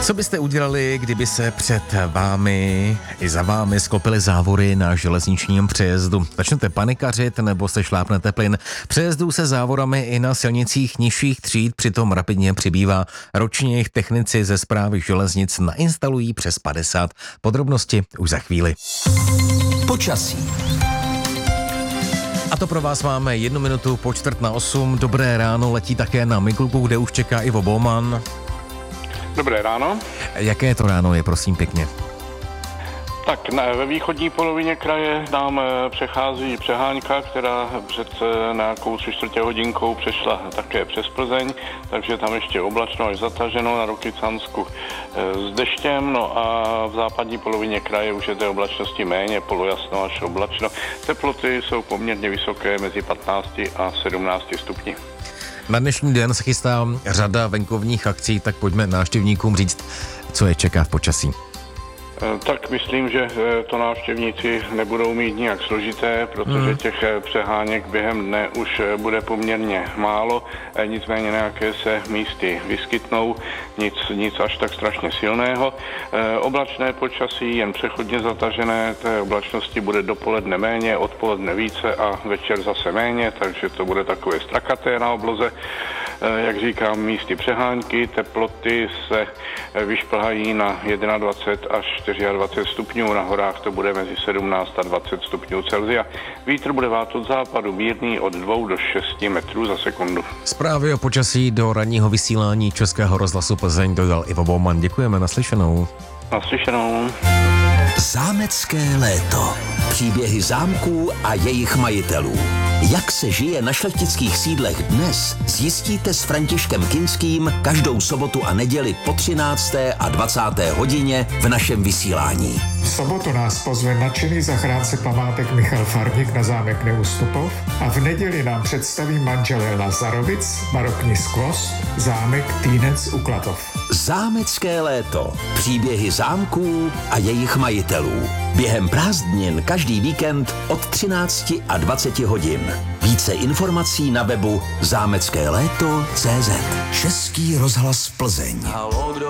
Co byste udělali, kdyby se před vámi i za vámi sklopily závory na železničním přejezdu? Začnete panikařit nebo se šlápnete plyn? Přejezdů se závorami i na silnicích nižších tříd přitom rapidně přibývá. Ročně jejich technici ze Správy železnic nainstalují přes 50. Podrobnosti už za chvíli. Počasí. A to pro vás máme 1 minutu po 7:45. Dobré ráno letí také na Mikulku, kde už čeká Ivo Baumann. Dobré ráno. Jaké to ráno je, prosím pěkně? Tak ve východní polovině kraje nám přechází přehánka, která před nějakou 3/4 hodinkou přešla také přes Plzeň, takže tam ještě oblačno až zataženo, na Rokycansku s deštěm, no a v západní polovině kraje už je té oblačnosti méně, polojasno až oblačno. Teploty jsou poměrně vysoké, mezi 15 a 17 stupni. Na dnešní den se chystá řada venkovních akcí, tak pojďme návštěvníkům říct, co je čeká v počasí. Tak myslím, že to návštěvníci nebudou mít nijak složité, protože těch přeháněk během dne už bude poměrně málo, nicméně nějaké se místy vyskytnou, nic až tak strašně silného. Oblačné počasí, jen přechodně zatažené, té oblačnosti bude dopoledne méně, odpoledne více a večer zase méně, takže to bude takové strakaté na obloze. Jak říkám, místy přehánky, teploty se vyšplhají na 21 až 24 stupňů, na horách to bude mezi 17 a 20 stupňů Celsia. Vítr bude vát od západu mírný od 2 do 6 metrů za sekundu. Zprávy o počasí do ranního vysílání Českého rozhlasu Plzeň dodal Ivo Baumann. Děkujeme, naslyšenou. Naslyšenou. Zámecké léto. Příběhy zámků a jejich majitelů. Jak se žije na šlechtických sídlech dnes, zjistíte s Františkem Kinským každou sobotu a neděli po 13. a 20. hodině v našem vysílání. V sobotu nás pozve nadšený zachránce památek Michal Farník na zámek Neustupov a v neděli nám představí manželé Lazarovic, barokní skvost, zámek Týnec u Klatov. Zámecké léto. Příběhy zámků a jejich majitelů. Během prázdnin každý víkend od 13 a 20 hodin. Více informací na webu zámeckéléto.cz. Český rozhlas Plzeň.